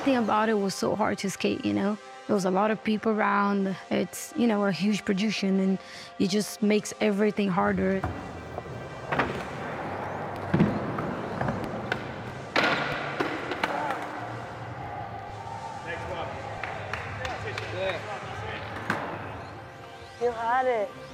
everything about it was so hard to skate, you know? There was a lot of people around. It's, you know, a huge production, and it just makes everything harder. You had it.